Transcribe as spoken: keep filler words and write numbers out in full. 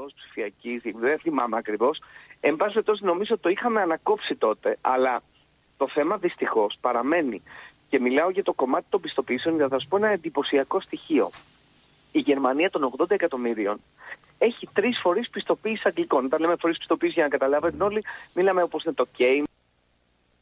Υπουργός Ψηφιακής, δεν θυμάμαι ακριβώς. Εν πάση περιπτώσει, νομίζω ότι το είχαμε ανακόψει τότε, αλλά το θέμα δυστυχώς παραμένει. Και μιλάω για το κομμάτι των πιστοποιήσεων, για να θα σας πω ένα εντυπωσιακό στοιχείο. Η Γερμανία των ογδόντα εκατομμύριων έχει τρεις φορείς πιστοποίηση αγγλικών. Όταν λέμε φορείς πιστοποίηση, για να καταλάβετε όλοι, μιλάμε όπως είναι το Cambridge,